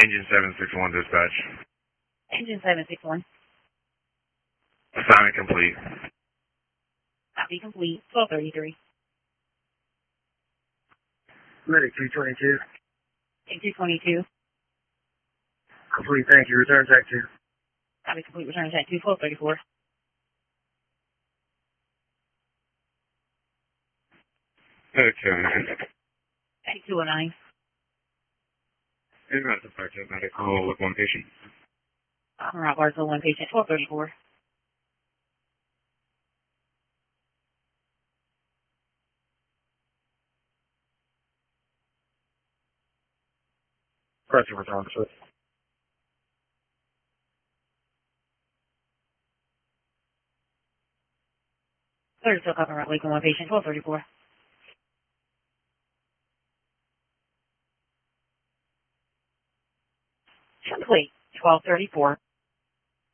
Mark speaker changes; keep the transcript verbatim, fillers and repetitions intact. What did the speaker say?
Speaker 1: Engine seven six one dispatch.
Speaker 2: Engine seven six one.
Speaker 1: Assignment complete.
Speaker 2: Copy complete. twelve thirty-three.
Speaker 3: Medic two twenty-two.
Speaker 2: Take two twenty-two.
Speaker 3: Complete, thank you. Return tech two.
Speaker 2: Copy complete. Return tech two. twelve thirty-four.
Speaker 1: Medic two oh nine.
Speaker 2: Take two oh nine.
Speaker 1: In route to Parkhead Medical with one patient.
Speaker 2: Route Barstow, one patient. twelve thirty-four.
Speaker 3: Pressure return, sir.
Speaker 2: Third still covering Route Lincoln, one patient. twelve thirty-four. Complete. twelve thirty-four.